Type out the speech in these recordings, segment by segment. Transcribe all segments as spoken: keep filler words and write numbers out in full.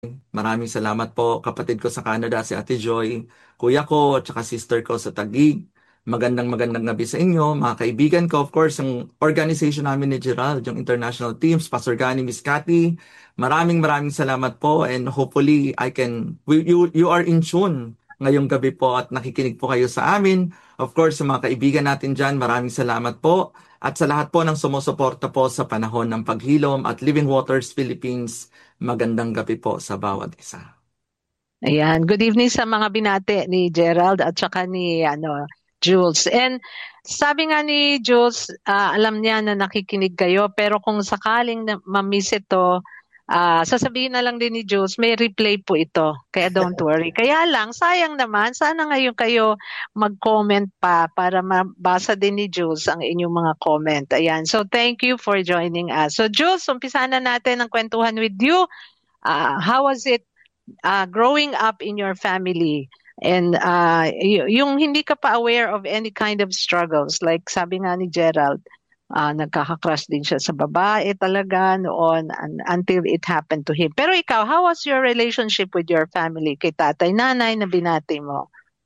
Maraming salamat po kapatid ko sa Canada, si Ate Joy, kuya ko, at saka sister ko sa Taguig. Magandang magandang gabi sa inyo, mga kaibigan ko. Of course, yung organization namin ni Gerald, yung international teams, Pastor Gani, Miss Cathy. Maraming maraming salamat po and hopefully I can, we- you, you are in tune ngayong gabi po at nakikinig po kayo sa amin. Of course, sa mga kaibigan natin dyan, maraming salamat po. At sa lahat po ng sumusuporta po sa panahon ng paghilom at Living Waters Philippines, magandang gabi po sa bawat isa. Ayan, good evening sa mga binate ni Gerald at saka ni ano Jules. And sabi nga ni Jules, ah, alam niya na nakikinig kayo pero kung sakaling na ma-miss ito, ah, sasabihin na lang din ni Jules, may replay po ito. Kaya don't worry. Kaya lang, sayang naman, sana ngayon kayo mag-comment pa para mabasa din ni Jules ang inyong mga comment. Ayan, so thank you for joining us. So Jules, umpisa na natin ang kwentuhan with you. Ah, how was it uh, growing up in your family and uh, y- yung hindi ka pa aware of any kind of struggles like sabi nga ni Gerald, uh, nagkaka-crush din siya sa babae talaga noon un- until it happened to him. Pero ikaw, how was your relationship with your family, kay tatay, nanay na binati mo?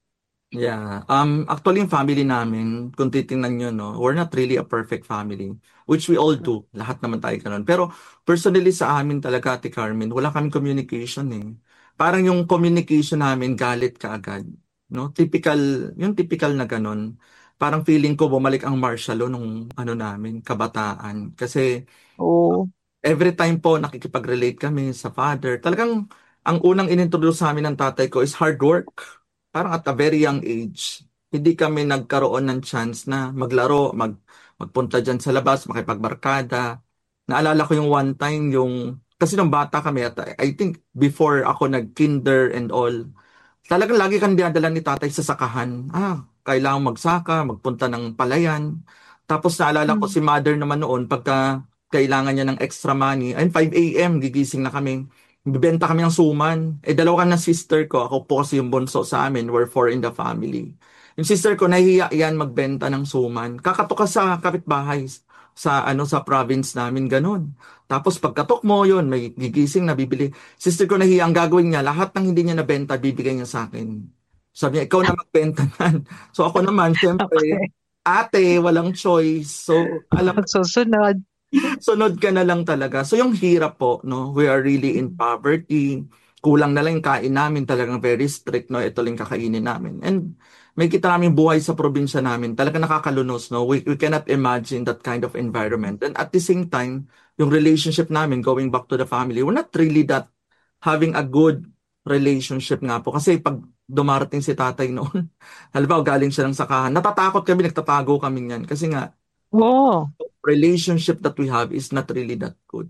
Yeah. Um, actually, yung family namin, kung titingnan nyo, no, we're not really a perfect family, which we all do. Lahat naman tayo ganun. Pero personally sa amin talaga, Ate Carmen, wala kaming communication eh. Parang yung communication namin, galit kaagad. No? Typical, yung typical na ganun. Parang feeling ko bumalik ang martial law nung ano namin, kabataan. Kasi Oh, every time po nakikipag-relate kami sa father, talagang ang unang inintroduce sa amin ng tatay ko is hard work. Parang at a very young age, hindi kami nagkaroon ng chance na maglaro, mag, magpunta dyan sa labas, makipagbarkada. Naalala ko yung one time, yung, kasi nung bata kami, at I think before ako nag-kinder and all, talagang lagi kang dinadala ni tatay sa sakahan. Ah, kailangan magsaka, magpunta ng palayan. Tapos naalala ko mm. si mother naman noon, pagka kailangan niya ng extra money, ayun five a m, gigising na kami. Bibenta kami ng suman. Eh, dalawa ka ng sister ko. Ako po kasi yung bunso sa amin. We're four in the family. Yung sister ko, nahihiya yan magbenta ng suman. Kakatok ka sa kapitbahay sa ano sa province namin, ganun. Tapos pagkatok mo yun, may gigising na bibili. Sister ko nahiya, ang gagawin niya, lahat ng hindi niya nabenta, bibigay niya sa akin. Sabi niya, ikaw na magbenta nan. So ako naman, syempre, Okay. ate, walang choice. So, alam Susunod. sunod ka na lang talaga. So yung hirap po, no? We are really in poverty. Kulang na lang yung kain namin, talagang very strict, no? Ito lang kakainin namin. And may kita namin buhay sa probinsya namin, talaga nakakalunos, no? We, we cannot imagine that kind of environment. And at the same time, yung relationship namin, going back to the family, we're not really that having a good relationship nga po. Kasi pag dumarating si tatay noon, halimbawa galing siya ng sakahan, natatakot kami, nagtatago kami niyan. Kasi nga, Oh, relationship that we have is not really that good.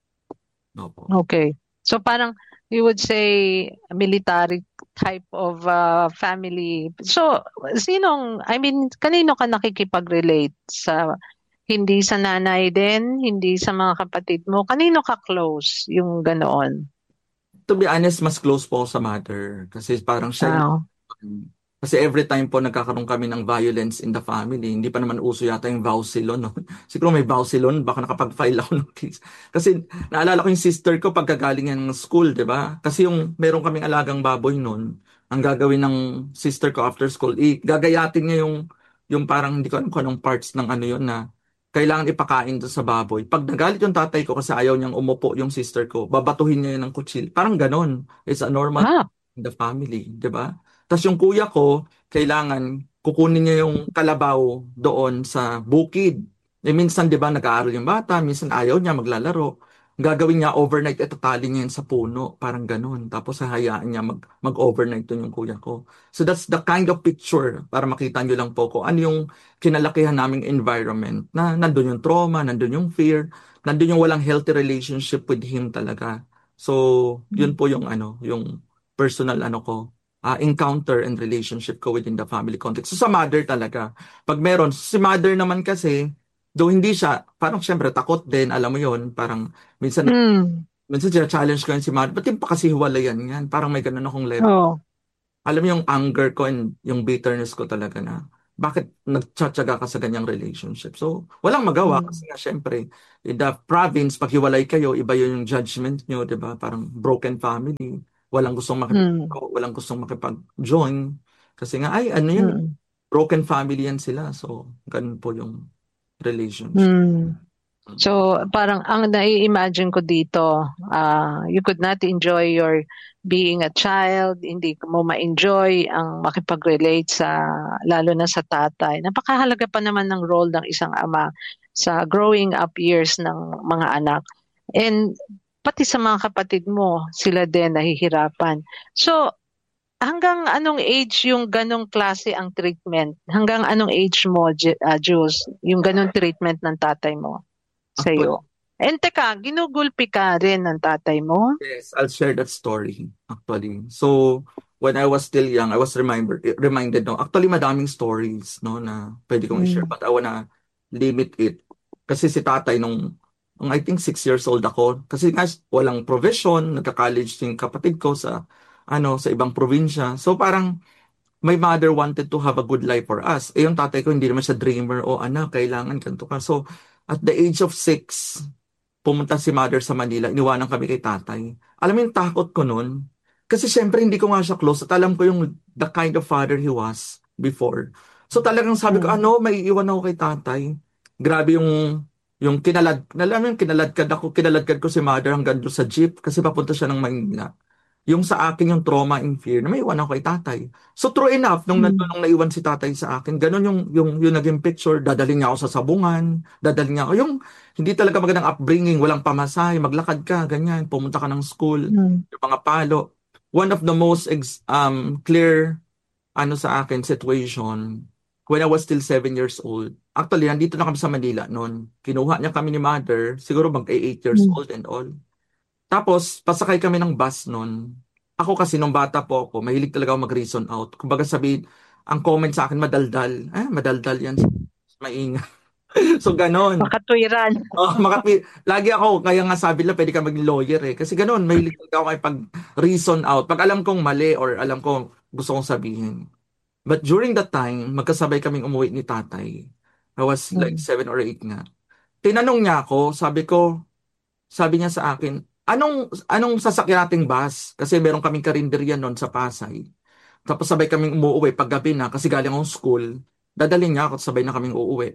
No po. okay. So parang you would say military type of uh, family. So sinong, I mean, kanino ka nakikipag-relate? Sa hindi sa nanay din, hindi sa mga kapatid mo. Kanino ka close yung ganoon? To be honest, mas close po ako sa mother. Kasi parang siya yung... Ah, Kasi every time po nagkakaroon kami ng violence in the family, hindi pa naman uso yata yung Vaucilon, no? Siguro may Vaucilon, baka nakapag-file ako ng case. Kasi naalala ko yung sister ko pagkagaling yan ng school, di ba? Kasi yung meron kaming alagang baboy noon, ang gagawin ng sister ko after school, i gagayatin niya yung, yung parang hindi ko alam kung anong parts ng ano yun na kailangan ipakain doon sa baboy. Pag nagalit yung tatay ko kasi ayaw niyang umupo yung sister ko, babatuhin niya yun ng kutsil. Parang ganon. It's a normal ah, in the family, di ba? Tapos yung kuya ko, kailangan kukunin niya yung kalabaw doon sa bukid. Eh minsan 'di ba nag-aaral yung bata, minsan ayaw niya maglalaro. Ang gagawin niya overnight, itatali niya yan sa puno, parang ganun. Tapos hahayaan niya mag, mag-overnight doon yung kuya ko. So that's the kind of picture para makita niyo lang po ko ano yung kinalakihan naming environment na nandun yung trauma, nandun yung fear, nandun yung walang healthy relationship with him talaga. So, yun po yung ano, yung personal ano ko, ah, encounter and relationship ko within the family context. So sa mother talaga. Pag meron, si mother naman kasi, though hindi siya, parang syempre takot din, alam mo yon parang minsan, mm, minsan challenge ko yun si mother, ba't yung pa kasi hiwalayan yan? Parang may ganun akong level. oh, Alam mo yung anger ko and yung bitterness ko talaga na, bakit nagtsatsaga ka sa ganyang relationship? So, walang magawa Mm. kasi nga syempre, in the province, pag hiwalay kayo, iba yun yung judgment nyo, di ba? Parang broken family. Walang gustong makipag, Mm. walang gustong makipag-join. Kasi nga, ay, ano yun, Mm. broken family yan sila. So, ganun po yung relationship. Mm. So, parang ang nai-imagine ko dito, ah, you could not enjoy your being a child, hindi mo ma-enjoy ang makipag-relate sa, lalo na sa tatay. Napakahalaga pa naman ng role ng isang ama sa growing up years ng mga anak. And pati sa mga kapatid mo, sila din nahihirapan. So, hanggang anong age yung ganong klase ang treatment? Hanggang anong age mo, Ju- ah, Jules, yung ganong treatment ng tatay mo Actually, sa'yo? And teka, ginugulpi ka rin ng tatay mo? yes, I'll share that story actually. So, when I was still young, I was reminded reminded no. Actually, madaming stories no na pwede kong i-share Mm. but I wanna limit it. Kasi si tatay nung, nung I think six years old ako, kasi nga walang provision, nagka-college yung kapatid ko sa ano sa ibang probinsya. So parang my mother wanted to have a good life for us. Eh yung tatay ko hindi naman siya dreamer o anak, kailangan ganito ka. So at the age of six, pumunta si mother sa Manila, iniwanan kami kay tatay. Alam mo yung takot ko nun? Kasi syempre hindi ko nga siya close at alam ko yung the kind of father he was before. So talagang sabi ko, Mm. ano, may iwan ako kay tatay. Grabe yung yung kinalad, alam mo yung kinaladkad ako, kinaladkad ko si mother hanggang doon sa jeep kasi papunta siya ng Manila. Yung sa akin yung trauma and fear na may iwan ako kay tatay. So true enough, nung nandun Mm. nung naiwan si tatay sa akin, ganun yung, yung, yung naging picture, dadalhin niya ako sa sabungan, dadalhin niya ako, yung hindi talaga magandang upbringing, walang pamasahe, maglakad ka, ganyan, pumunta ka ng school, Mm. yung mga palo. One of the most ex, um, clear ano sa akin situation, when I was still seven years old. Actually, nandito na kami sa Manila noon. Kinuha niya kami ni mother, siguro mag eight years Mm. old and all. Tapos, pasakay kami ng bus noon. Ako kasi nung bata po ako, mahilig talaga ako mag-reason out. Kumbaga sabihin, ang comment sa akin, madaldal. Eh, madaldal yan. Maingat. So, ganon. Makatwiran. Oh, makatwi. Lagi ako, kaya nga sabi nila, pwede ka maging lawyer eh. Kasi ganon, mahilig talaga ako pag reason out. Pag alam kong mali or alam kong gusto kong sabihin. But during that time, magkasabay kaming umuwi ni tatay. I was like Mm. seven or eight nga. Tinanong niya ako, sabi ko, sabi niya sa akin, anong anong sasakyan nating bus? Kasi meron kaming karinderya noon sa Pasay. Tapos sabay kaming umuwi pag gabi na kasi galing akong school. Dadalhin niya ako at sabay na kaming uuwi.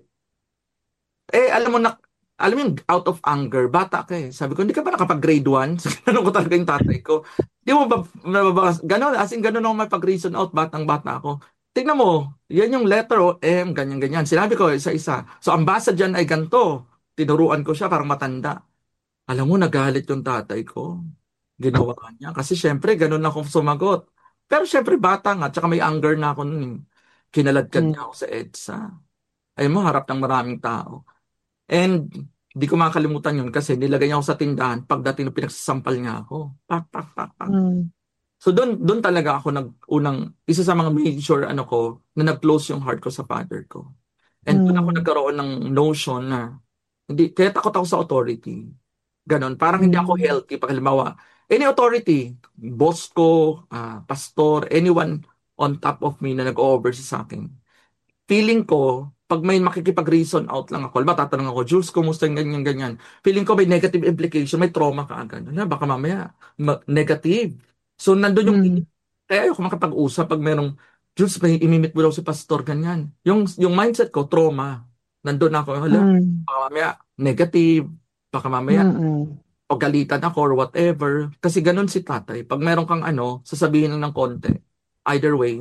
Eh, alam mo na, alam mo yung out of anger, bata ka eh. Sabi ko, hindi ka ba nakapag-grade one? Ganun ko talaga yung tatay ko. Di mo ba, nababas, ganun, as in ganun ako mapag-reason out, batang-bata ako. Tingnan mo, yan yung letter o M, ganyan-ganyan. Sinabi ko isa-isa. So, ang basa dyan ay ganito. Tinuruan ko siya, parang matanda. Alam mo, nagalit yung tatay ko. Ginawa niya. Kasi syempre, ganun ako sumagot. Pero syempre, bata nga. Tsaka may anger na ako nun. eh. Kinaladkad Mm. niya ako sa EDSA. Ay mo, harap ng maraming tao. And di ko makalimutan yun kasi nilagay niya ako sa tindahan. Pagdating na pinagsasampal niya ako. Pak, pak, pak, pak. Mm. So doon doon talaga ako nag-unang, isa sa mga major ano ko, na nag-close yung heart ko sa father ko. And doon ako Mm. nagkaroon ng notion na, hindi, kaya takot ako sa authority. Ganon. Parang hindi ako Mm. healthy. Pag halimbawa, any authority, boss ko, ah, pastor, anyone on top of me na nag-oversee sa akin, feeling ko, pag may makikipag-reason out lang ako, halimbawa tatanong ako, Jules, kumusta yung ganyan, ganyan. Feeling ko may negative implication, may trauma ka agad. Wala, baka mamaya, ma- negative. So, nandun yung, Mm. kaya ayoko makapag-usap pag merong, Jules, may imimit mo daw si pastor, ganyan. Yung, yung mindset ko, trauma. Nandun ako, hala, Mm. baka mamaya, negative. Baka mamaya, Mm. o galitan ako or whatever. Kasi ganun si tatay. Pag meron kang ano, sasabihin lang ng konti. Either way,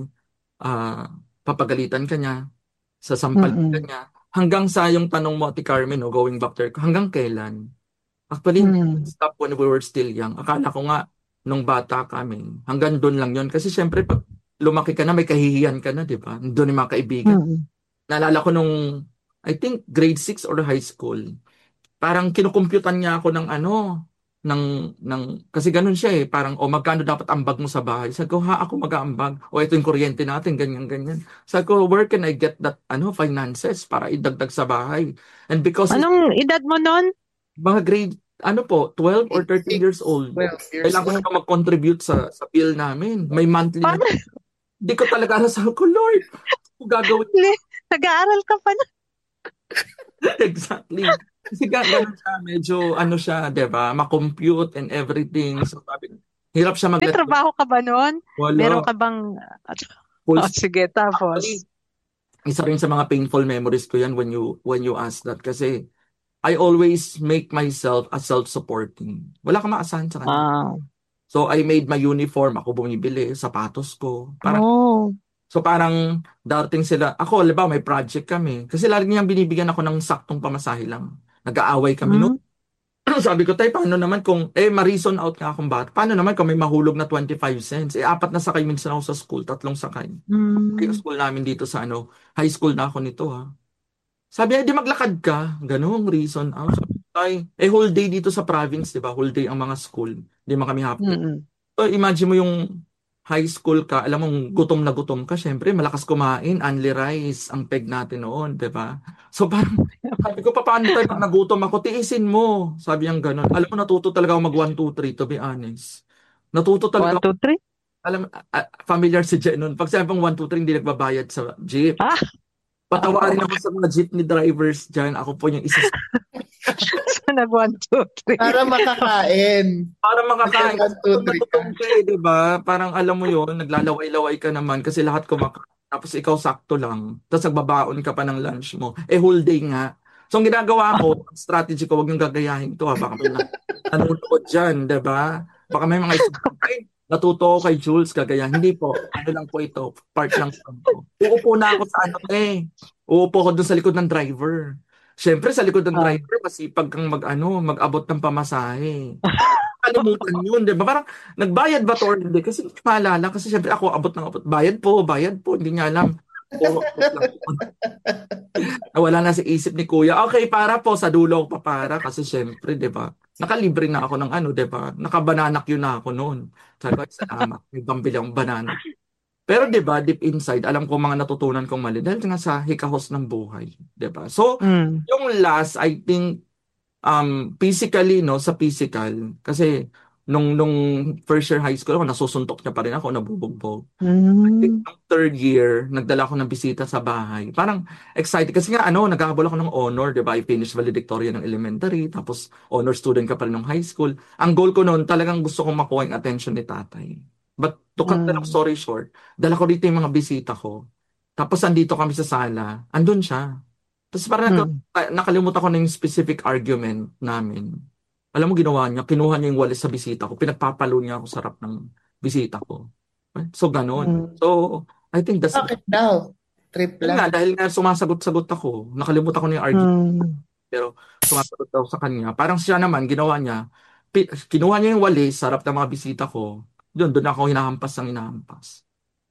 ah papagalitan ka niya, sasampalin ka Mm. niya. Hanggang sa yung tanong mo, Ate Carmen, no, going back there, hanggang kailan? Actually, hindi Mm. stop when we were still young. Akala ko nga, nung bata kami, hanggang doon lang yon. Kasi syempre, pag lumaki ka na, may kahihiyan ka na, di ba? Doon yung mga kaibigan. Mm. Naalala ko nung, I think, grade six or high school, parang kinukumputan niya ako ng ano, ng, ng, kasi ganun siya eh, parang, o magkano dapat ambag mo sa bahay? Sabi ko, ha, ako mag-aambag. O ito yung kuryente natin, ganyan, ganyan. Sabi ko, where can I get that, ano, finances para idagdag sa bahay? And because it's Anong edad mo nun? mga grade, ano po, twelve or thirteen years old, twelve years kailangan ko old. na mag-contribute sa, sa bill namin. May monthly na, Paano? hindi ko talaga nasabi ko, Lord, ano ko gagawin? Nag-aaral ka pa na. Exactly. Kasi ga- ganun siya, medyo ano siya, 'di ba? Ma-compute and everything. So, sabi, hirap siya May mag-let go. trabaho ka ba noon? Meron Wala. ka bang... Full Oh, stop. sige, tapos. Actually, isa rin sa mga painful memories ko yan when you when you ask that. Kasi I always make myself a self-supporting. Wala kang maasahan sa kanya. Ah, So, I made my uniform. Ako bumibili, sapatos ko. Parang, oh. so parang darating sila. Ako, halimbawa, may project kami. Kasi lagi niyang binibigyan ako ng saktong pamasahe lang. Nag-aaway kami no. Mm, Sabi ko, tay, paano naman kung, eh, ma-reason out nga akong bata. Paano naman kung may mahulog na twenty-five cents? Eh, apat na sakay minsan ako sa school, tatlong sakay. Yung mm. school namin dito sa ano, high school na ako nito ha. Sabi niya, di maglakad ka. Ganong reason out. Sabi ko, tay, eh, whole day dito sa province, di ba? Whole day ang mga school. Di man kami half day. Mm-mm. So, imagine mo yung high school ka, alam mong gutom na gutom ka, syempre, malakas kumain, only rice ang peg natin noon, di ba? So, parang, sabi ko, paano tayo pag nagutom ako, tiisin mo. Sabi niyang ganun. Alam mo, natuto talaga ako mag one, two, three, to be honest. Natuto One, talaga ako. two, three. Alam, ah, familiar si Jen nun. Pag sabi pang one, two, three, hindi nagbabayad sa jeep. Ah, Patawarin ako sa mga jeepney drivers dyan. Ako po yung isa sa so nag one, two, three. Para makakain. para makakain. One, two, three ka. Natutong ka eh, di ba? Parang alam mo yon naglalaway-laway ka naman kasi lahat kumakain. Tapos ikaw sakto lang. Tapos nagbabaon ka pa ng lunch mo. Eh, whole day nga. So, ang ginagawa ko, ang strategy ko, wag niyong gagayahin to ha. Baka may na- nanonood dyan, di ba? Baka may mga isang, ay, natuto ko kay Jules, gagaya. Hindi po. Ano lang po ito. Part lang po. Uupo na ako sa ano eh. Uupo ko doon sa likod ng driver. Siyempre, sa likod ng Ah, driver, masipag kang mag, ano, mag-abot ng pamasahe. Kalimutan yun, di ba? Parang, nagbayad ba to or hindi? Kasi hindi ko maalala. Kasi siyempre ako, abot ng abot. Bayad po, bayad po. Hindi niya alam. Puro abot lang po. Nawala na sa isip ni Kuya. Okay, para po, sa dulo ko pa para. Kasi siyempre, di ba? Nakalibre na ako ng ano, di ba? Nakabanana Q na ako noon. Sabi ko, "Ay, salamat. May pambili akong banana." Pero 'di ba, deep inside, alam ko mga natutunan kong mali dahil nga sa hikahos ng buhay, 'di ba? So, mm, yung last, I think um physically no, sa physical kasi nung nung first year high school ako nasusuntok niya pa rin ako, nabubugbog. I think mm, nung third year, nagdala ako ng bisita sa bahay. Parang excited kasi nga ano, naghahabol ako ng honor, 'di ba? I finished valedictorian ng elementary, tapos honor student ka pa rin ng high school. Ang goal ko noon, talagang gusto kong makuha yung attention ni tatay. But to cut the long mm, story short, dala ko dito yung mga bisita ko. Tapos andito kami sa sala, andun siya. Tapos parang nag- mm, nakalimutan ko na yung specific argument namin. Alam mo ginawa niya, kinuha niya yung walis sa bisita ko, pinagpapalo niya ako sa harap ng bisita ko. So, ganun. mm, So, I think that's it. Bakit daw? Trip Yun nga, lang. dahil nga sumasagot-sagot ako, nakalimutan ko na yung argument, mm, pero sumasagot ako sa kanya. Parang siya naman, ginawa niya, pi- kinuha niya yung walis sa harap ng mga bisita ko. Doon, doon ako hinahampas ng hinahampas.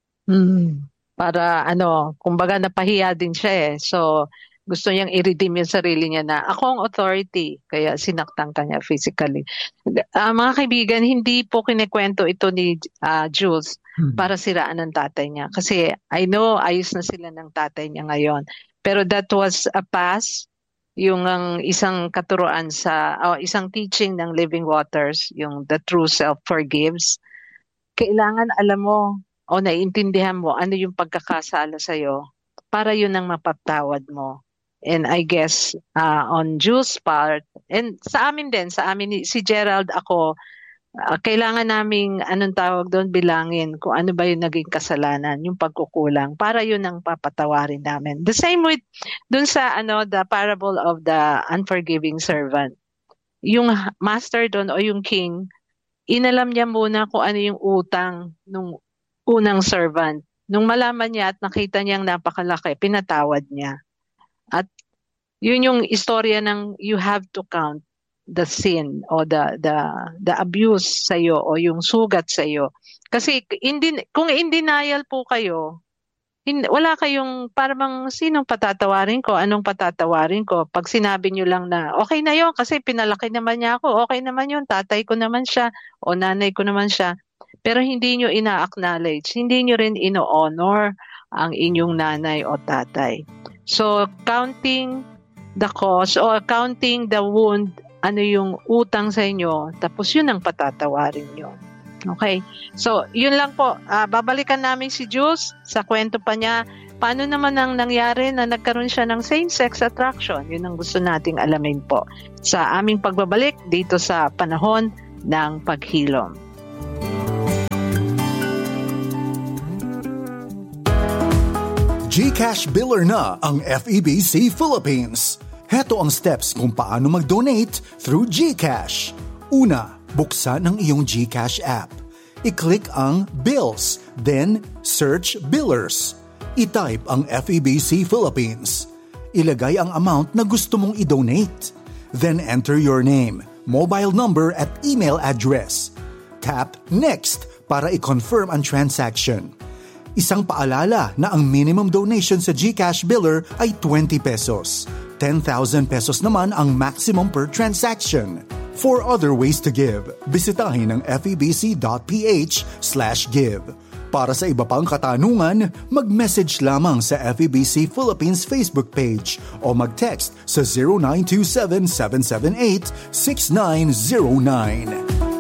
mm. Para ano, kumbaga napahiya din siya eh. So, gusto niyang i-redeem yung sarili niya na ako ang authority, kaya sinaktan ka niya physically. Ah, mga kaibigan, hindi po kinikwento ito ni ah, Jules Hmm. para siraan ng tatay niya. Kasi I know ayos na sila ng tatay niya ngayon. Pero that was a past, yung ang isang katuruan sa, o isang teaching ng Living Waters, yung the true self forgives. Kailangan alam mo o naiintindihan mo ano yung pagkakasala sa'yo para yun ang mapatawad mo. And I guess uh, on Jules' part, and sa amin din, sa amin, ni- si Gerald, ako, ah, kailangan naming, anong tawag doon, bilangin kung ano ba yung naging kasalanan, yung pagkukulang, para yun ang papatawarin namin. The same with, dun sa, ano, the parable of the unforgiving servant. Yung master doon o yung king, inalam niya muna kung ano yung utang nung unang servant. Nung malaman niya at nakita niyang napakalaki, pinatawad niya. At yun yung istorya ng you have to count the sin o the the the abuse sa iyo o yung sugat sa iyo. Kasi hindi, kung in denial po kayo, hin, wala kayong parang sinong patatawarin ko, anong patatawarin ko. Pag sinabi niyo lang na okay na yun kasi pinalaki naman niya ako, okay naman yun, tatay ko naman siya o nanay ko naman siya. Pero hindi niyo ina-acknowledge, hindi niyo rin ino-honor ang inyong nanay o tatay. So, counting the cost or counting the wound, ano yung utang sa inyo, tapos yun ang patatawarin nyo. Okay. So, yun lang po. Ah, babalikan namin si Jules sa kwento pa niya. Paano naman ang nangyari na nagkaroon siya ng same-sex attraction? Yun ang gusto nating alamin po sa aming pagbabalik dito sa panahon ng paghilom. GCash Biller na ang F E B C Philippines. Heto ang steps kung paano mag-donate through GCash. Una, buksan ang iyong GCash app. I-click ang Bills, then search Billers. I-type ang F E B C Philippines. Ilagay ang amount na gusto mong i-donate. Then enter your name, mobile number at email address. Tap Next para i-confirm ang transaction. Isang paalala na ang minimum donation sa GCash Biller ay twenty pesos. ten thousand pesos naman ang maximum per transaction. For other ways to give, bisitahin ang febc.ph slash give. Para sa iba pang katanungan, mag-message lamang sa F E B C Philippines Facebook page o mag-text sa zero nine two seven, seven seven eight, six nine zero nine.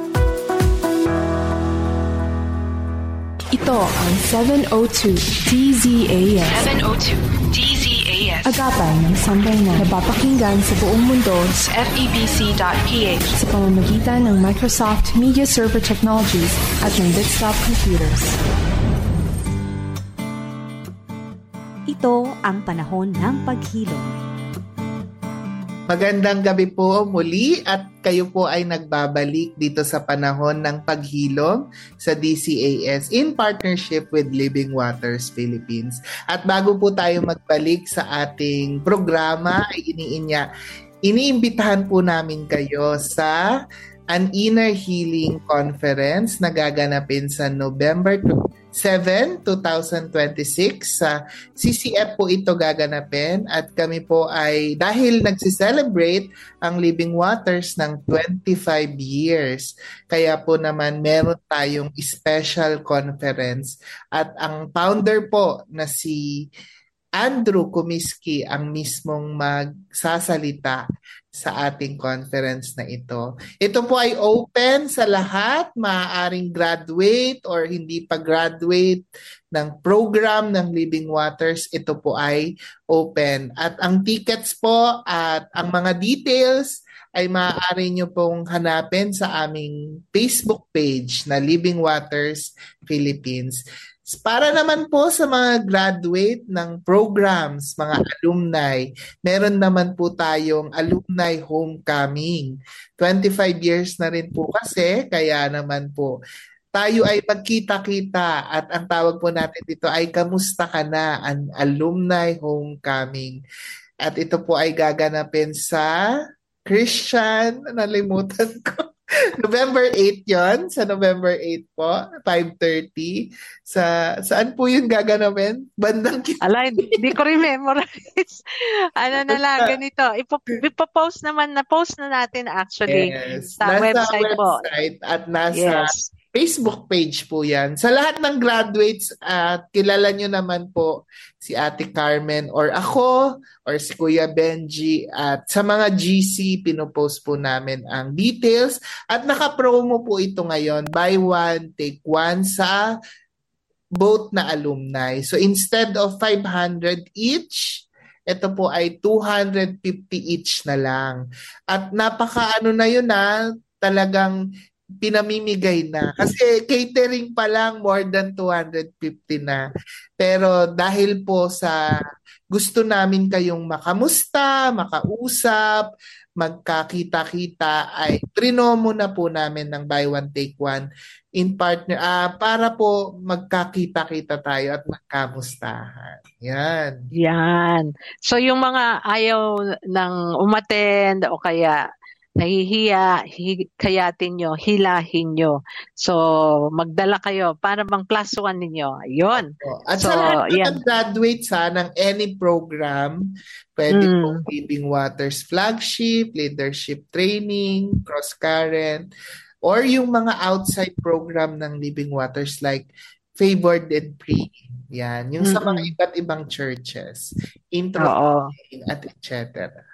Ito ang seven oh two D Z A S. seven oh two D Z A S. Agapan ng sambayanan na napapakinggan sa buong mundo sa F E B C dot P H sa pamamagitan ng Microsoft Media Server Technologies at ng Desktop Computers. Ito ang panahon ng paghilom. Magandang gabi po muli at kayo po ay nagbabalik dito sa panahon ng paghilom sa D C A S in partnership with Living Waters Philippines. At bago po tayo magbalik sa ating programa, ay iniinya, iniimbitahan po namin kayo sa An Inner Healing Conference na gaganapin sa November seventh, twenty twenty-six. Sa C C F po ito gaganapin at kami po ay dahil nagsiselebrate ang Living Waters ng twenty-five years. Kaya po naman meron tayong special conference at ang founder po na si Andrew Kumiski ang mismong magsasalita sa ating conference na ito. Ito po ay open sa lahat, maaaring graduate or hindi pa graduate ng program ng Living Waters. Ito po ay open. At ang tickets po at ang mga details ay maaari nyo pong hanapin sa aming Facebook page na Living Waters Philippines. Para naman po sa mga graduate ng programs, mga alumni, meron naman po tayong alumni homecoming. twenty-five years na rin po kasi, kaya naman po tayo ay magkita-kita at ang tawag po natin dito ay Kamusta Ka Na, an alumni homecoming. At ito po ay gaganapin sa Christian, nalimutan ko. November eighth yon, sa November eighth po, five thirty. Sa saan po yun gaganapin? Bandang Alay, di ko rememorize. Ano na lang, ganito. Ipo, ipopost naman, na-post na natin actually yes. sa nasa website, website po. At nasa Yes. Facebook page po yan. Sa lahat ng graduates, at uh, kilala nyo naman po si Ate Carmen or ako or si Kuya Benji. At sa mga G C, pinopost po namin ang details. At naka-promo po ito ngayon. Buy one, take one sa both na alumni. So instead of five hundred each, ito po ay two hundred fifty each na lang. At napaka ano na yun na talagang pinamimigay na. Kasi catering pa lang more than two hundred fifty na. Pero dahil po sa gusto namin kayong makamusta, makausap, magkakita-kita, ay trinomo na po namin ng buy one take one in partner ah para po magkakita-kita tayo at magkamustahan. Yan. Yan. So yung mga ayaw ng umattend o kaya nahihiya, hi- kayatin nyo, hilahin nyo. So, magdala kayo para bang plus one ninyo. Ayun. At So, sa lahat yan. ng graduates ha, ng any program, pwede Mm. po Living Waters Flagship, Leadership Training, Cross Current, or yung mga outside program ng Living Waters like Favored and Free. Yan. Yung sa mga Mm-mm. iba't ibang churches. Intro Oo. at et cetera.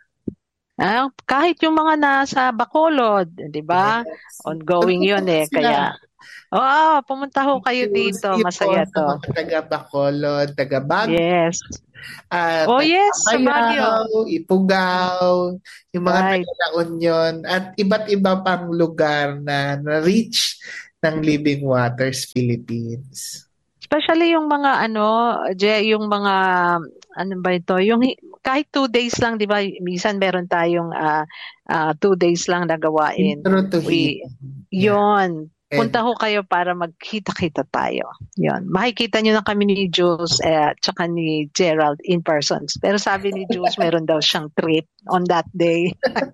Ah, kahit yung mga nasa Bacolod, di ba? Yes. Ongoing yun eh. Sila. Kaya, Oo, pumunta ho kayo Jules, dito. yun po Masaya sa to. mga taga Bacolod, taga Baguio, Yes. at Oh, taga yes, sa Baguio. Apayao, Ifugao, yung mga Right. taga La Union, at iba't iba pang lugar na na-reach ng Living Waters Philippines. Especially yung mga ano, Je, yung mga ano ba ito, yung hi- kahit two days lang, di ba? Minsan meron tayong ah ah, two days lang na gawain. Intro to We, healing. Yeah. yon, And punta ho kayo para magkita-kita tayo. Yon, makikita nyo na kami ni Jules eh, tsaka ni Gerald in person. Pero sabi ni Jules, meron daw siyang trip on that day.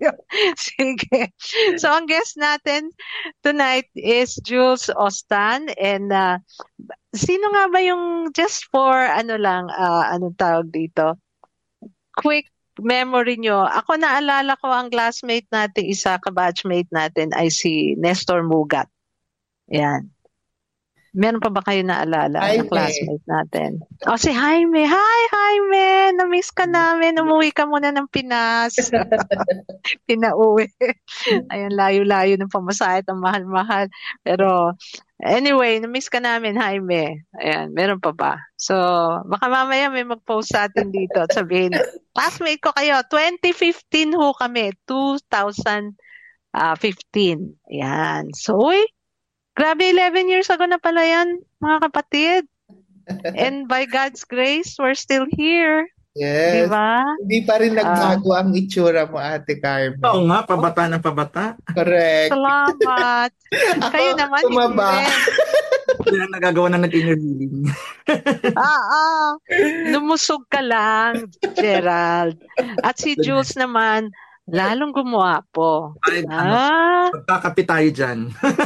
Sige. So, ang guest natin tonight is Jules Ostan, and uh, sino nga ba yung, just for ano lang, ah, anong tawag dito? Quick memory nyo. Ako naalala ko ang classmate natin, isa ka-batchmate natin ay si Nestor Mugat. Yan. Meron pa ba kayo naalala na Jaime. classmate natin? O si Jaime. Hi, Jaime! Na-miss ka namin. Umuwi ka muna ng Pinas. Pinauwi. Ayun, layo-layo ng pamasahe at ang mahal-mahal. Pero anyway, na-miss ka namin, Jaime. Ayan, meron pa ba? So, baka mamaya may mag-post sa atin dito at sabihin, classmate ko kayo, twenty fifteen ho kami, two thousand fifteen. Ayan. So, uy, grabe, eleven years ago na pala yan, mga kapatid. And by God's grace, we're still here. yes, Diba? hindi pa rin nagbago ang itsura mo, Ate Carmen. Oo nga, pabata ng pabata. Correct. Salamat. Kayo naman, tumaba. hindi rin. Hindi na nagagawa na nag-inner healing. Ah, ah. Lumusog ka lang, Gerald. At si Jules naman, lalong gumwapo. Ay, ano, Ah, magkakape tayo dyan.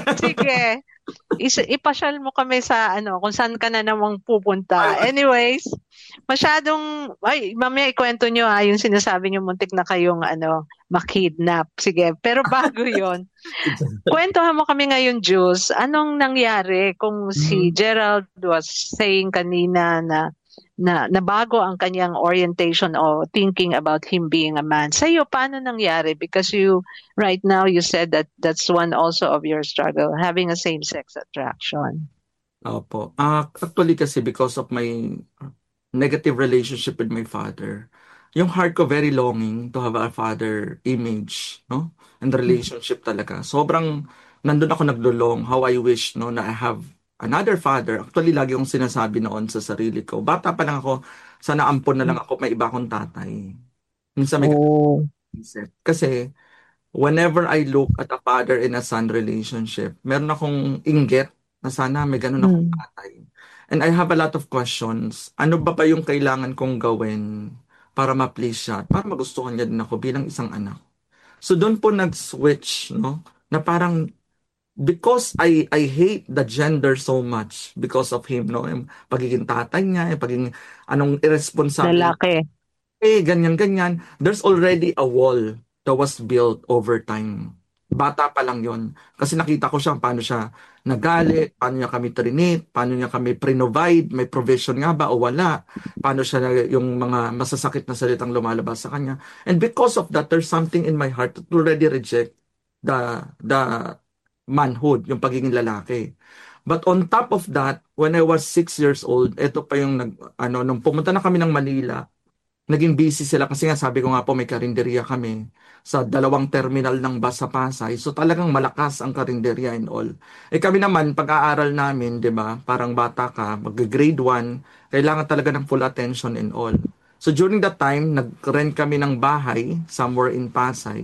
sige. Is- ipasyal mo kami sa ano, kung saan ka na namang pupunta. Anyways, masyadong, ay, mamaya ikwento nyo ha, yung sinasabi nyo muntik na kayong ano, makidnap. Sige, pero bago yon, kwentuhan mo kami ngayon, Jules. Anong nangyari kung si Gerald was saying kanina na na nabago ang kanyang orientation o thinking about him being a man. Sa iyo, paano nangyari? Because you, right now, you said that that's one also of your struggle, having a same-sex attraction. Opo. Ah, actually kasi because of my negative relationship with my father, yung heart ko very longing to have a father image, no? And relationship talaga. Sobrang nandun ako naglulong, how I wish, no, na I have another father. Actually, lagi kong sinasabi noon sa sarili ko. Bata pa lang ako, sana ampon na lang ako, may iba akong tatay. Minsan may Oh. isip. Kasi, whenever I look at a father and a son relationship, meron akong inggit na sana may ganun akong tatay. And I have a lot of questions. Ano ba ba yung kailangan kong gawin para ma-please siya? Para magustuhan niya din ako bilang isang anak. So, doon po nag-switch, no? Na parang, because I I hate the gender so much because of him, no? Yung pagiging tatay niya, yung pagiging anong irresponsible. Lalaki. Eh, ganyan-ganyan. There's already a wall that was built over time. Bata pa lang yon. Kasi nakita ko siya, paano siya nagalit, paano niya kami trinate, paano niya kami pre-provide, may provision nga ba o wala, paano siya na- yung mga masasakit na salitang lumalabas sa kanya. And because of that, there's something in my heart that already reject the the manhood, yung pagiging lalaki. But on top of that, when I was six years old, ito pa yung nag, ano, nung pumunta na kami ng Manila, naging busy sila kasi nga sabi ko nga po may karinderya kami sa dalawang terminal ng bus sa Pasay. So talagang malakas ang karinderya and all. Eh kami naman, pag-aaral namin, di ba, parang bata ka, mag-grade one, kailangan talaga ng full attention and all. So during that time, nag-rent kami ng bahay somewhere in Pasay.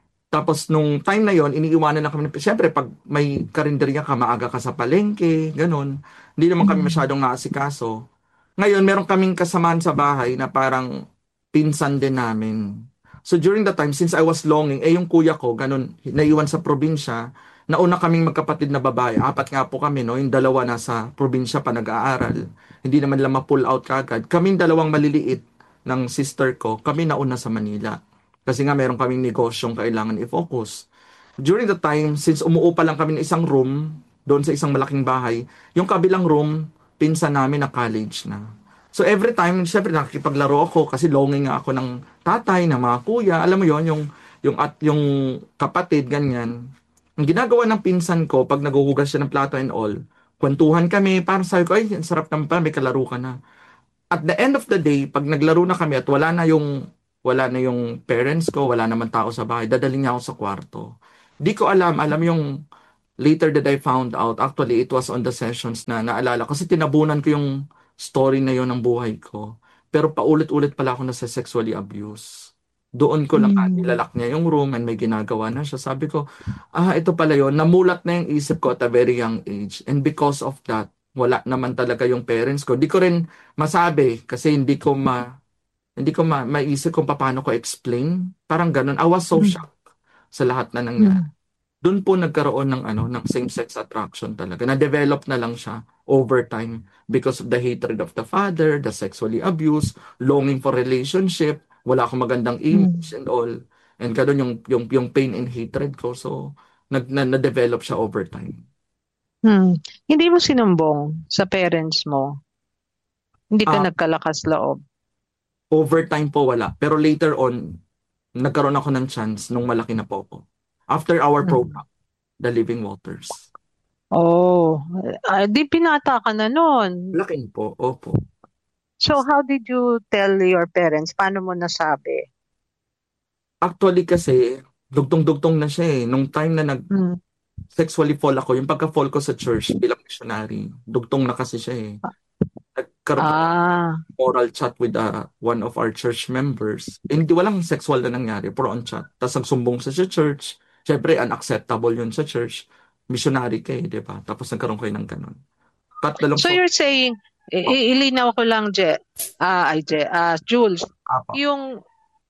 Tapos nung time na yon, iniiwanan na kami. Siyempre, pag may karinderya ka, maaga ka sa palengke, ganun. Hindi naman kami masyadong naasikaso. Ngayon, meron kaming kasamaan sa bahay na parang pinsan din namin. So during that time, since I was longing, eh yung kuya ko, ganun, naiwan sa probinsya, nauna kaming magkapatid na babae. Apat nga po kami, no? Yung dalawa nasa probinsya pa nag-aaral. Hindi naman lang ma-pull out kagad. Kaming dalawang maliliit ng sister ko, kami nauna sa Manila. Kasi nga meron kaming negosyong kailangan i-focus. During the time, since umuupa lang kami ng isang room, doon sa isang malaking bahay, yung kabilang room, pinsan namin na college na. So every time, syempre nakikipaglaro ako kasi longing nga ako ng tatay, ng mga kuya, alam mo yon yung, yung, at, yung kapatid, ganyan. Ang ginagawa ng pinsan ko, pag naguhugas siya ng plato and all, kwentuhan kami, parang sabi ko, ay, ang sarap naman pa, may kalaro ka na. At the end of the day, pag naglaro na kami at wala na yung wala na yung parents ko, wala naman tao sa bahay, dadalhin niya ako sa kwarto. Di ko alam, alam yung later that I found out, actually it was on the sessions na naalala kasi tinabunan ko yung story na yon ng buhay ko. Pero paulit-ulit pala ako nasa sexually abuse. Doon ko lang mm. nilalak niya yung room and may ginagawa na siya. Sabi ko, ah, ito pala yon. Namulat na yung isip ko at a very young age. And because of that, wala naman talaga yung parents ko. Di ko rin masabi kasi hindi ko ma hindi ko ma maisip kung paano ko explain. Parang ganun. I was so shocked sa lahat na nangyari. Doon po nagkaroon ng ano ng same-sex attraction talaga. Na-develop na lang siya over time because of the hatred of the father, the sexually abuse, longing for relationship, wala akong magandang image and all. And ganun yung yung yung pain and hatred ko. So nag na, na-develop siya over time. Hmm. Hindi mo sinumbong sa parents mo? Hindi ka Ah. nagkalakas loob? Over time po wala. Pero later on, nagkaroon ako ng chance nung malaki na po ako. After our program, The Living Waters. Oh, ah, di pinata ka na nun. Laki po, opo. So how did you tell your parents? Paano mo nasabi? Actually kasi, dugtong-dugtong na siya eh. Nung time na nag Hmm. sexually fall ako, yung pagka-fall ko sa church bilang missionary, dugtong na kasi siya eh. Nagkaroon ako ng Ah, oral chat with uh, one of our church members. Eh, hindi walang sexual na nangyari, pero on chat. Tapos nagsumbong sa sa church. Siyempre, unacceptable yun sa church. Missionary ka eh, di ba? Tapos nagkaroon kayo ng ganun. Cut na lang so po. you're saying, i- i- ilinaw ko lang, Je, ah, ay, Je, ah, Jules, Apa. yung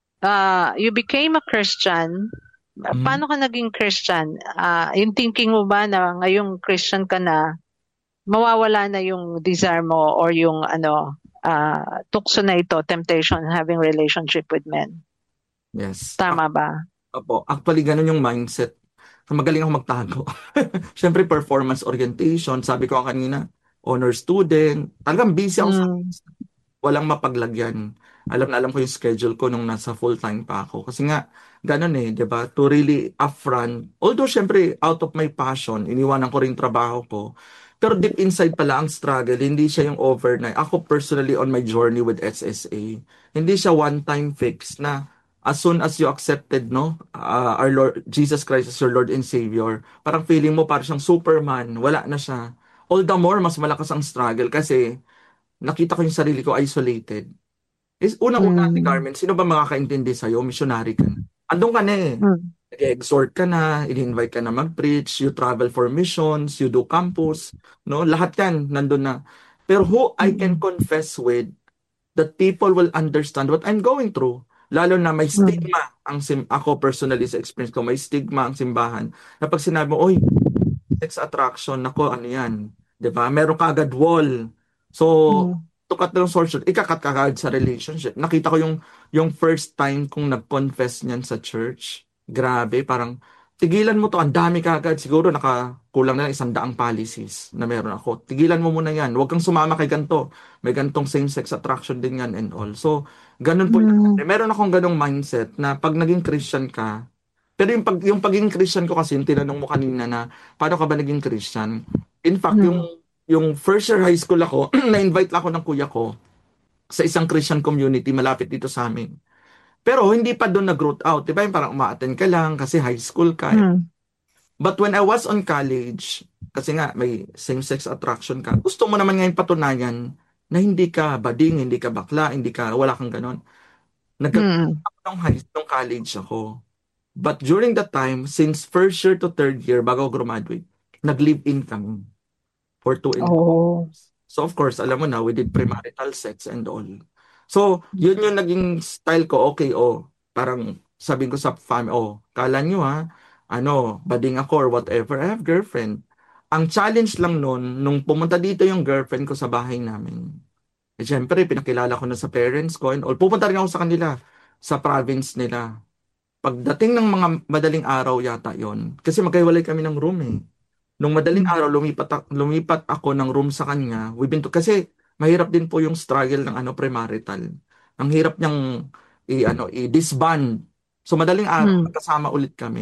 ah, you became a Christian. Mhm. Paano ka naging Christian? Ah, yung thinking mo ba na ngayong Christian ka na, mawawala na yung desire mo or yung ano, ah, tukso na ito, temptation, having relationship with men? Yes. Tama ba? Opo. Actually, ganun yung mindset. Magaling ako magtago. Siyempre, performance orientation. Sabi ko kanina, honor student. Talagang busy ako sa Mm. walang mapaglagyan. Alam na alam ko yung schedule ko nung nasa full-time pa ako. Kasi nga, ganun eh, di ba? To really upfront. Although, syempre, out of my passion, iniwanan ko rin trabaho ko. Pero deep inside pala ang struggle, hindi siya yung overnight. Ako personally on my journey with S S A, hindi siya one-time fix na as soon as you accepted, no, uh, our Lord Jesus Christ as your Lord and Savior, parang feeling mo parang siyang Superman, wala na siya. All the more, mas malakas ang struggle kasi nakita ko yung sarili ko isolated. Is unang-una, Ate Mm. Carmen, sino ba makakaintindi sa'yo? Missionary ka na. Andun ka na eh. Mm. Nag-exhort ka na, in-invite ka na mag-preach, you travel for missions, you do campus, no? Lahat yan, nandun na. Pero who I can confess with that people will understand what I'm going through. Lalo na may stigma ang sim ako personally sa experience ko, may stigma ang simbahan. Na pag sinabi mo, oy, sex attraction, nako, ano yan? 'Di ba? Meron ka agad wall. So, to cut the long story short, ikakat ka agad sa relationship. Nakita ko yung yung first time kong nag-confess niyan sa church. Grabe, parang tigilan mo to, ang dami ka agad. Siguro nakakulang na lang isang daang policies na meron ako. Tigilan mo muna yan. Huwag kang sumama kay ganito. May gantong same-sex attraction din yan and all. So, ganun po. Mm. yung- Meron akong ganong mindset na pag naging Christian ka, pero yung, pag, yung pagiging Christian ko kasi, yung tinanong mo kanina na, paano ka ba naging Christian? In fact, Mm. yung, yung first year high school ako, na-invite lang ako ng kuya ko sa isang Christian community malapit dito sa amin. Pero hindi pa doon nag-root out. Diba yung parang uma-attend ka lang kasi high school ka. Mm. But when I was on college, kasi nga may same-sex attraction ka, gusto mo naman ngayon patunayan na hindi ka bading, hindi ka bakla, hindi ka, wala kang ganon. Nagkaroon Mm. ako nung high nung college ako. But during that time, since first year to third year, bago ako graduate, nag-live-in kami for two and a half Oh. years. So of course, alam mo na, we did premarital sex and all. So, yun yung naging style ko. Okay, oh, parang sabihin ko sa family, oh, kala nyo ha, ano, bading ako or whatever, I have girlfriend. Ang challenge lang nun, nung pumunta dito yung girlfriend ko sa bahay namin, eh, syempre, pinakilala ko na sa parents ko and all. Pupunta rin ako sa kanila, sa province nila. Pagdating ng mga madaling araw yata yon, kasi magkahiwalay kami ng room eh. Nung madaling araw, lumipat, a- lumipat ako ng room sa kanya. We've been to, kasi mahirap din po yung struggle ng ano premarital. Ang hirap niyang i ano i-disband. So madaling araw Mm. magkasama ulit kami.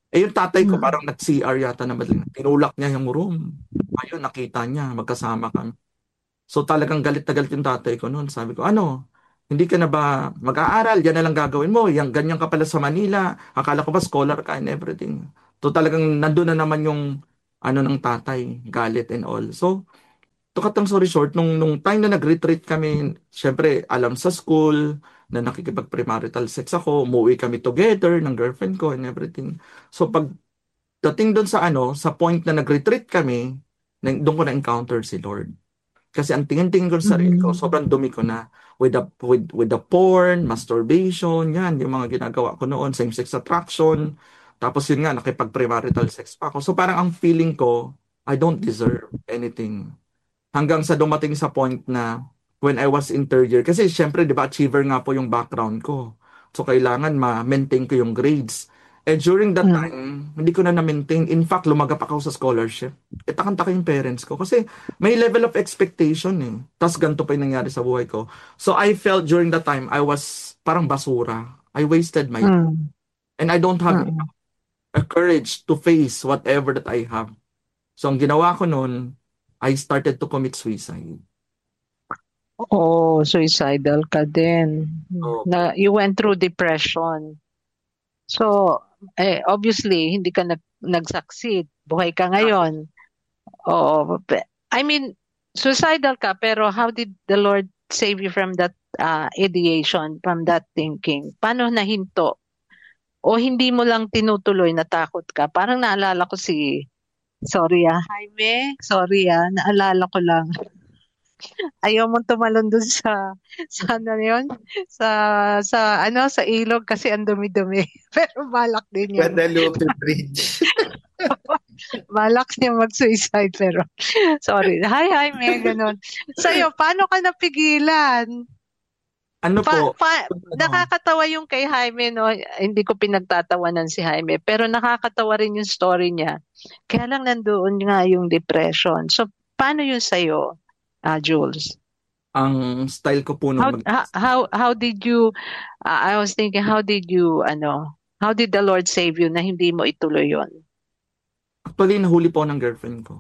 Eh yung tatay ko Mm. parang nag-C R yata naman. Tinulak niya yung room. Ayun, nakita niya, magkasama kami. So talagang galit na galit yung tatay ko noon. Sabi ko, ano, hindi ka na ba mag-aaral? Yan na lang gagawin mo. Yang ganyan ka pala sa Manila. Akala ko ba scholar ka and everything. So talagang nandun na naman yung ano ng tatay, galit and all. So, to cut long story short, nung, nung time na nag-retreat kami, syempre, alam sa school, na nakikipag-premarital sex ako, umuwi kami together ng girlfriend ko and everything. So, pag dating doon sa ano, sa point na nag-retreat kami, na- doon ko na-encounter si Lord. Kasi ang tingin-tingin ko sa sarili ko, Mm. sobrang dumi ko na with the with with the porn, masturbation, yan yung mga ginagawa ko noon, same-sex attraction. Tapos yun nga, nakipag-premarital sex pa ako. So parang ang feeling ko, I don't deserve anything. Hanggang sa dumating sa point na when I was in third year, kasi syempre, di ba, achiever nga po yung background ko. So kailangan ma-maintain ko yung grades. Eh during that Mm. time, hindi ko na na-maintain. In fact, lumagap ako sa scholarship. Eh takang-taka yung parents ko. Kasi may level of expectation eh. Tapos ganito pa yung nangyari sa buhay ko. So I felt during that time, I was parang basura. I wasted my time. Mm. And I don't have Mm. a courage to face whatever that I have. So ang ginawa ko noon, I started to commit suicide. Oh, suicidal ka din. So, Na you went through depression. So, eh, obviously, hindi ka nag nag-succeed. Buhay ka ngayon. Oo. pe- I mean, suicidal ka, pero how did the Lord save you from that uh, ideation, from that thinking? Paano nahinto? O hindi mo lang tinutuloy, natakot ka? Parang naalala ko si, sorry ah, Jaime, sorry ah, naalala ko lang. Ayaw mong tumalon dun sa, sa ano yun? Sa, sa, ano, sa ilog kasi ang dumi-dumi. Pero balak din niya. Guadalupe Bridge. Balak niya mag-suicide pero sorry. Hi, hi, may ganun. Sa'yo, paano ka napigilan? ano Pa, po, pa, ano, nakakatawa yung kay Jaime, no? Hindi ko pinagtatawanan si Jaime, pero nakakatawa rin yung story niya. Kaya lang nandoon nga yung depression. So, paano yun sa'yo, ah, Jules? ang style ko po How, nung mag- how, how, how did you, ah, I was thinking, how did you, ano, how did the Lord save you na hindi mo ituloy yun? actually, nahuli po ng girlfriend ko.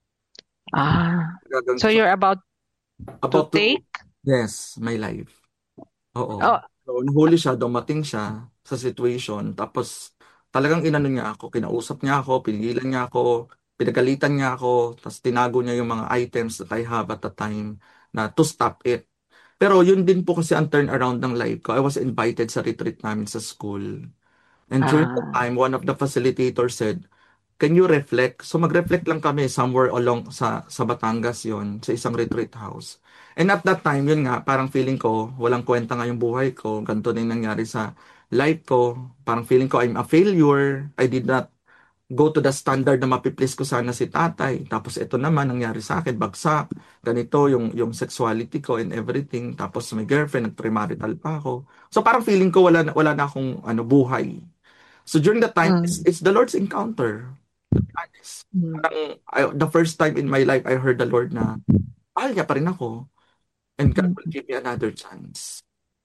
Ah, Gagang so you're about to about to, take? yes, my life. Oo. Oh, So, nahuli siya, dumating siya sa situation, tapos talagang inano niya ako, kinausap niya ako, pinigilan niya ako, pinagalitan niya ako, tapos tinago niya yung mga items that I have at the time na to stop it. Pero yun din po kasi ang turnaround ng life ko. I was invited sa retreat namin sa school. And during that ah, time, one of the facilitators said, can you reflect? So mag-reflect lang kami somewhere along sa sa Batangas yon sa isang retreat house. And at that time, yun nga, parang feeling ko, walang kwenta nga yung buhay ko. Ganito na yung nangyari sa life ko. Parang feeling ko, I'm a failure. I did not go to the standard na mapiplease ko sana si tatay. Tapos ito naman, nangyari sa akin, bagsak. Ganito yung, yung sexuality ko and everything. Tapos may girlfriend, nag-premarital pa ako. So parang feeling ko, wala, na- wala na akong ano, buhay. So during that time, it's, mm, it's the Lord's encounter. Honest. mm, Parang, I- the first time in my life, I heard the Lord na, mahal niya pa rin ako. And God will mm, give me another chance.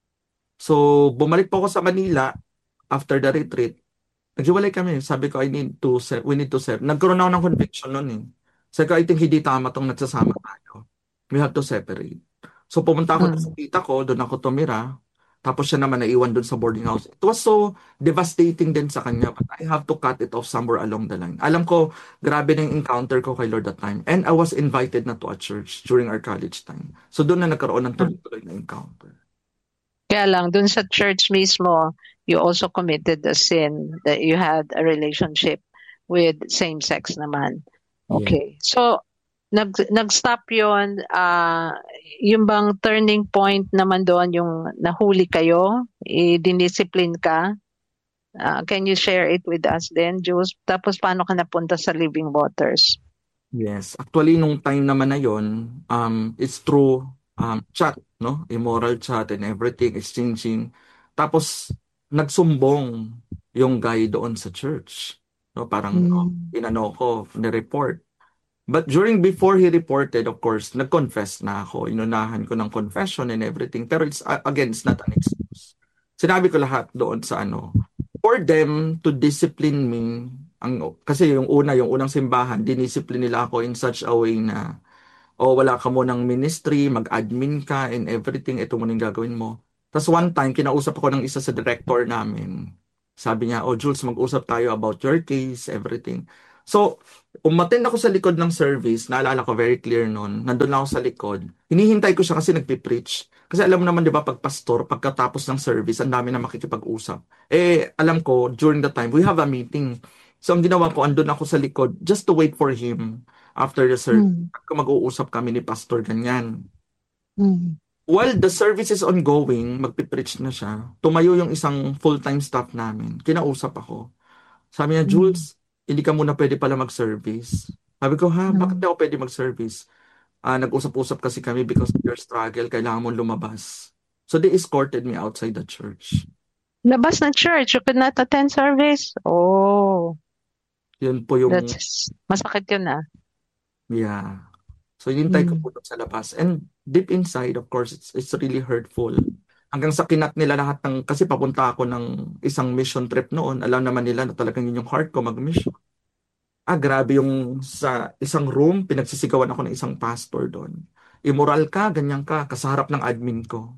So, bumalik po ako sa Manila after the retreat. Naghiwalay kami. Sabi ko, I need to, se- we need to separate. Nagkaroon ako ng conviction noon eh. Sabi ko, I think hindi tama tong nagsasama tayo. We have to separate. So, pumunta ako doon sa mm. tita ko, doon ako tumira. Tapos siya naman naiwan doon sa boarding house. It was so devastating din sa kanya, but I have to cut it off somewhere along the line. Alam ko, grabe na yung encounter ko kay Lord that time. And I was invited na to a church during our college time. So, doon na nagkaroon ng tuloy-tuloy na encounter. Kaya lang, dun sa church mismo, you also committed the sin that you had a relationship with same-sex naman. Yeah. Okay. So, nag, nag-stop yun. ah yung bang turning point naman doon, yung nahuli kayo, i-discipline ka? Ah, can you share it with us then, Jules? Tapos, paano ka napunta sa Living Waters? Yes. Actually, nung time naman na yon, um, it's through um, chat, no? Immoral chat and everything, exchanging. Tapos, nagsumbong yung guy doon sa church. No? Parang, oh, Mm. inano ko, ni-report. But during, before he reported, of course, nag-confess na ako. Inunahan ko ng confession and everything. Pero it's, uh, again, it's not an excuse. Sinabi ko lahat doon sa ano, for them to discipline me Ang, kasi yung una, yung unang simbahan, diniscipline nila ako in such a way na, o wala ka mo ng ministry, mag-admin ka and everything, ito mo yung gagawin mo. Tapos one time, kinausap ako ng isa sa director namin. Sabi niya, oh Jules, mag-usap tayo about your case, everything. So, umattend ako sa likod ng service, naalala ko very clear noon, nandun lang ako sa likod. Hinihintay ko siya kasi nagpipreach. Kasi alam mo naman, di ba, pag pastor, pagkatapos ng service, ang dami na makikipag-usap. Eh, alam ko, during the time, we have a meeting. So, ang ginawa ko, andun ako sa likod, just to wait for him after the service. Mm. Kung mag-uusap kami ni pastor, ganyan. Mm. While the service is ongoing, magpipreach na siya, tumayo yung isang full-time staff namin. Kinausap ako. Sabi niya, Jules, hindi ka muna pwede pala mag-service. Sabi ko, ha? Bakit di ako pwede mag-service? Ah, nag-usap-usap kasi kami because of your struggle, kailangan mo lumabas. So they escorted me outside the church. Labas ng church, you could not attend service? Oh, Yun po yung, that's masakit yun ah. yeah. So hinintay ko Mm. po doon sa labas. And deep inside, of course, it's, it's really hurtful. Hanggang sa kinat nila lahat ng, kasi papunta ako ng isang mission trip noon, alam naman nila na talagang yun yung heart ko, mag-mission. Ah, grabe yung sa isang room, pinagsisigawan ako ng isang pastor doon. Immoral ka, ganyan ka, kasaharap ng admin ko.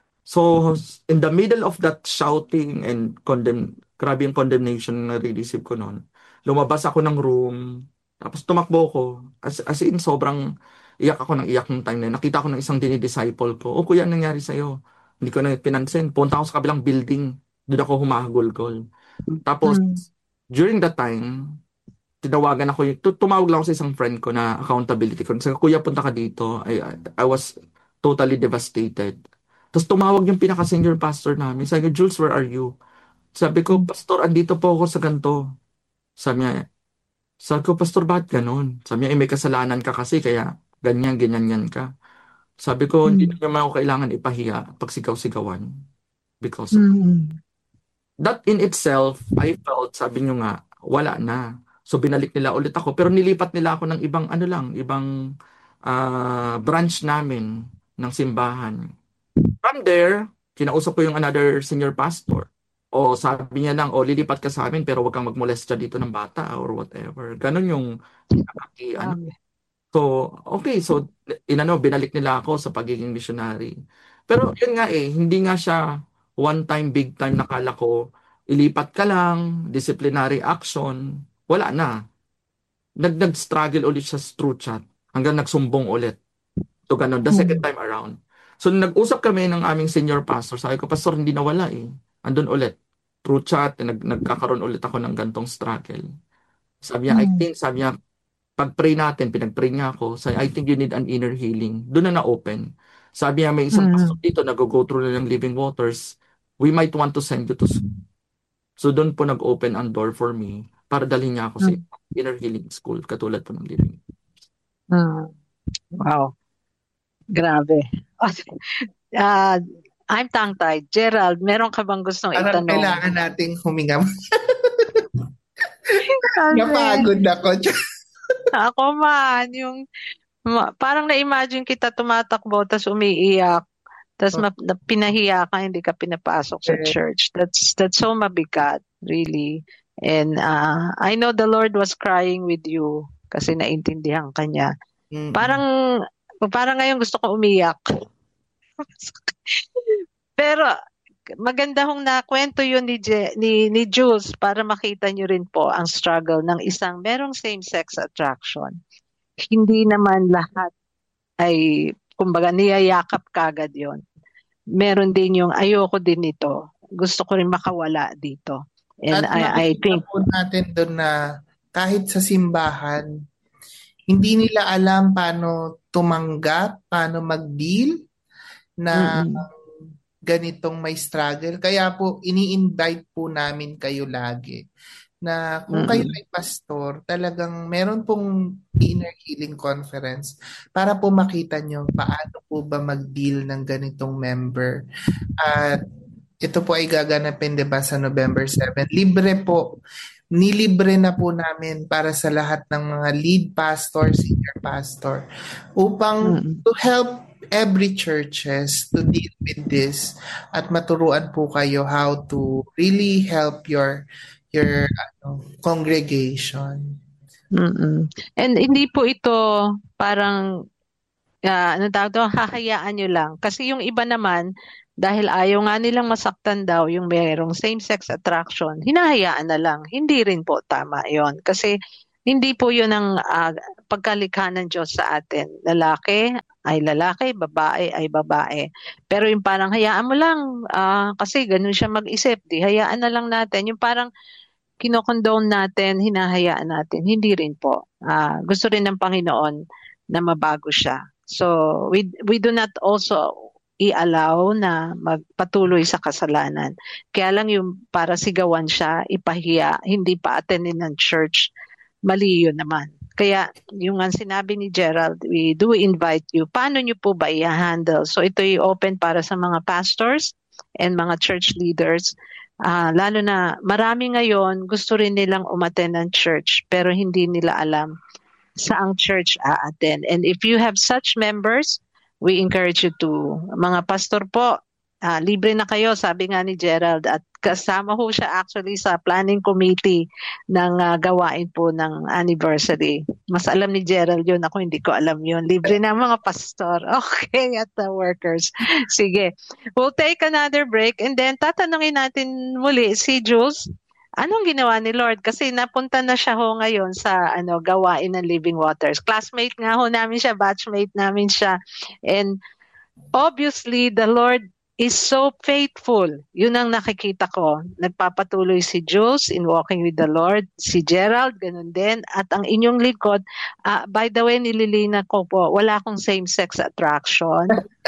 So, in the middle of that shouting and condemn, grabe yung condemnation na re-receive ko noon. Lumabas ako ng room, tapos tumakbo ko. As, as in, sobrang iyak ako ng iyak ng time na yun. Nakita ko ng isang dinidisciple ko, oh, kuya, anong nangyari sa'yo? Hindi ko na pinansin. Punta ako sa kabilang building. Doon ako humahagol-gol. Tapos, Mm. during that time, tinawagan ako, yung, tu- tumawag lang ako sa isang friend ko na accountability ko. Sabi, kuya, punta ka dito. I, I was totally devastated. Tapos tumawag yung pinaka-senior pastor namin. Sabi ko, Jules, where are you? Sabi ko, Pastor, andito po ako sa ganito. Sabi niya, sabi ko, Pastor, bakit ganun? Sabi niya, eh, may kasalanan ka kasi, kaya ganyan, ganyan, ganyan ka. Sabi ko, hindi Mm. naman ako kailangan ipahiya pag sigaw-sigawan. Because of Mm. that in itself, I felt, sabi nyo nga, wala na. So binalik nila ulit ako. Pero nilipat nila ako ng ibang, ano lang, ibang ah, branch namin ng simbahan. From there, kinausap ko yung another senior pastor. O sabi niya lang, o lilipat ka sa amin pero wag kang magmolesta dito ng bata or whatever. Ganon yung pinaka- ano. Grabe. So, okay. So, inano, binalik nila ako sa pagiging missionary. Pero yun nga eh, hindi nga siya one time, big time nakala ko, ilipat ka lang, disciplinary action, wala na. Nag, nag-struggle ulit siya sa true chat hanggang nagsumbong ulit. So, ganun, the second time around. So, nag-usap kami ng aming senior pastor. Sabi ko, Pastor, hindi nawala eh. Andun ulit. Through chat, nag, nagkakaroon ulit ako ng gantong struggle. Sabi niya, I Mm. think, sabi niya, pag-pray natin, pinag-pray niya ako. Sabi, I think you need an inner healing. Doon na na-open. Sabi niya, may isang Mm. pastor dito, nag-go through na ng living waters. We might want to send you to school. So, doon po nag-open ang door for me para dalhin niya ako sa inner healing school, katulad po ng living. Mm. Wow. Grabe. Ah, I'm tongue-tied. Gerald, meron ka bang gustong Parang itanong? kailangan nating huminga. Kasi Napagod ako. ako man, yung ma- parang na-imagine kita tumatakbo tapos umiiyak tapos ma- na- pinahiya ka, hindi ka pinapasok sa Correct. church. That's that's so mabigat, really. And uh, I know the Lord was crying with you kasi naintindihan ka niya. Mm. Parang parang ngayon gusto ko umiyak. Pero maganda hong nakwento yun ni, Je- ni, ni Jules para makita nyo rin po ang struggle ng isang merong same-sex attraction. Hindi naman lahat ay, kumbaga, niyayakap kagad yon. Meron din yung ayoko din ito. Gusto ko rin makawala dito. And At I, I makikita think, po natin doon na kahit sa simbahan, hindi nila alam paano tumanggap, paano mag-deal na Mm-mm. ganitong may struggle. Kaya po, ini-invite po namin kayo lagi na kung kayo Mm-mm. ay pastor, talagang meron pong inner healing conference para po makita nyo paano po ba mag-deal ng ganitong member. At ito po ay gaganapin, diba, sa November seventh. Libre po. Nilibre na po namin para sa lahat ng mga lead pastor, senior pastor, upang Mm. to help every churches to deal with this at maturuan po kayo how to really help your your ano, congregation. Mm-mm. And hindi po ito parang uh, ano tawag doon, hahayaan nyo lang. Kasi yung iba naman, dahil ayaw nga nilang masaktan daw yung mayroong same-sex attraction, hinahayaan na lang. Hindi rin po tama yon. Kasi hindi po yun ang uh, pagkalikha ng Diyos sa atin. Lalaki ay lalaki, babae ay babae. Pero yung parang hayaan mo lang, uh, kasi ganun siya mag-isip, di hayaan na lang natin. Yung parang kinokondone natin, hinahayaan natin. Hindi rin po. Uh, gusto rin ng Panginoon na mabago siya. So we we do not also i-allow na magpatuloy sa kasalanan. Kaya lang yung para sigawan siya, ipahiya, hindi pa attendin ng church, mali yun naman. Kaya yung ang sinabi ni Gerald, we do invite you. Paano nyo po ba i-handle? So ito i-open para sa mga pastors and mga church leaders. Uh, lalo na marami ngayon gusto rin nilang umattend ng church pero hindi nila alam saang church a-attend. And if you have such members, we encourage you to, mga pastor po, uh, libre na kayo, sabi nga ni Gerald, at kasama ho siya actually sa planning committee ng uh, gawain po ng anniversary. Mas alam ni Gerald yun, ako hindi ko alam yun. Libre na mga pastor. Okay, at the workers. Sige, we'll take another break and then tatanungin natin muli si Jules. Anong ginawa ni Lord? Kasi napunta na siya ho ngayon sa ano gawain ng Living Waters. Classmate nga ho namin siya, batchmate namin siya. And obviously, the Lord is so faithful. Yun ang nakikita ko. Nagpapatuloy si Jules in walking with the Lord. Si Gerald, ganun din. At ang inyong likod, uh, by the way, nililina ko po, wala akong same-sex attraction.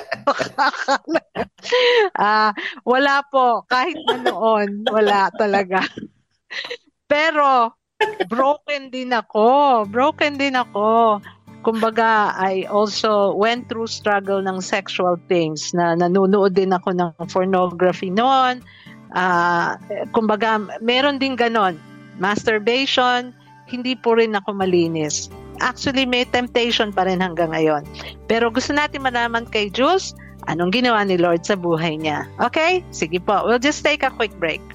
uh, wala po. Kahit na noon, wala talaga. Pero, broken din ako. Broken din ako. Kumbaga, I also went through struggle ng sexual things na nanonood din ako ng pornography noon. Uh, kumbaga, meron din ganon. Masturbation, hindi po rin ako malinis. Actually, may temptation pa rin hanggang ngayon. Pero gusto natin malaman kay Jules, anong ginawa ni Lord sa buhay niya. Okay? Sige po. We'll just take a quick break.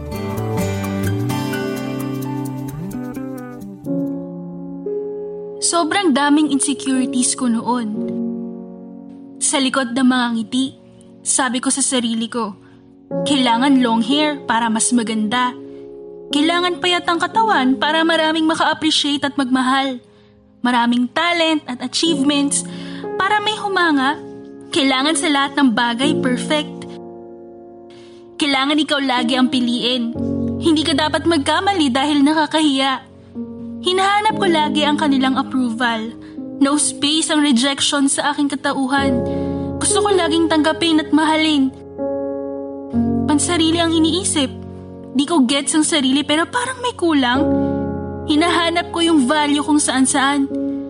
Sobrang daming insecurities ko noon. Sa likod ng mga ngiti, sabi ko sa sarili ko, kailangan long hair para mas maganda. Kailangan payat ang katawan para maraming maka-appreciate at magmahal. Maraming talent at achievements para may humanga. Kailangan sa lahat ng bagay perfect. Kailangan ikaw lagi ang piliin. Hindi ka dapat magkamali dahil nakakahiya. Hinahanap ko lagi ang kanilang approval. No space ang rejection sa aking katauhan. Gusto ko laging tanggapin at mahalin. Pansarili ang iniisip. Di ko gets ang sarili pero parang may kulang. Hinahanap ko yung value kung saan-saan.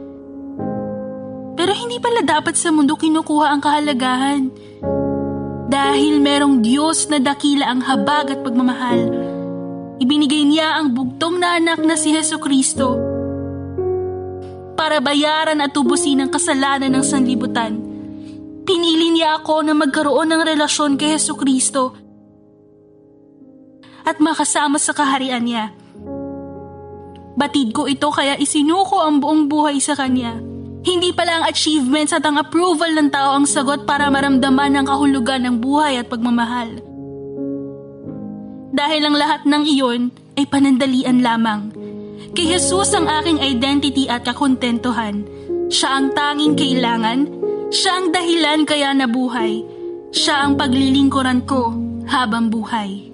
Pero hindi pala dapat sa mundo kinukuha ang kahalagahan. Dahil merong Diyos na dakila ang habag at pagmamahal. Ibinigay niya ang bugtong na anak na si Jesucristo para bayaran at tubusin ang kasalanan ng sanlibutan. Pinili niya ako na magkaroon ng relasyon kay Jesucristo at makasama sa kaharian niya. Batid ko ito kaya isinuko ang buong buhay sa kanya. Hindi pala ang achievements at ang approval ng tao ang sagot para maramdaman ang kahulugan ng buhay at pagmamahal. Dahil ang lahat ng iyon ay panandalian lamang. Kay Jesus ang aking identity at kakontentuhan. Siya ang tanging kailangan. Siya ang dahilan kaya nabuhay. Siya ang paglilingkuran ko habang buhay.